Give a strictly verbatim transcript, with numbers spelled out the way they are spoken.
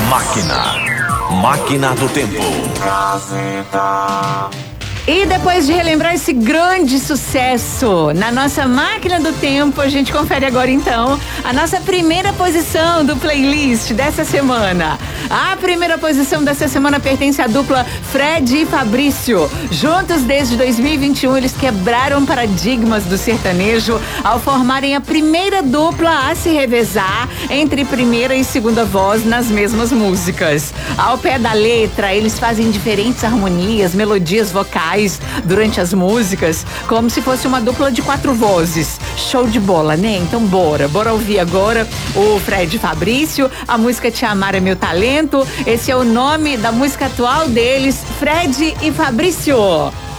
Máquina. Máquina do Tempo. E depois de relembrar esse grande sucesso na nossa Máquina do Tempo, a gente confere agora então a nossa primeira posição do playlist dessa semana. A primeira posição dessa semana pertence à dupla Fred e Fabrício. Juntos desde dois mil e vinte e um, eles quebraram paradigmas do sertanejo ao formarem a primeira dupla a se revezar entre primeira e segunda voz nas mesmas músicas. Ao pé da letra, eles fazem diferentes harmonias, melodias vocais durante as músicas, como se fosse uma dupla de quatro vozes. Show de bola, né? Então bora, bora ouvir agora o Fred e Fabrício, a música Te Amar é Meu Talento. Esse é o nome da música atual deles, Fred e Fabrício.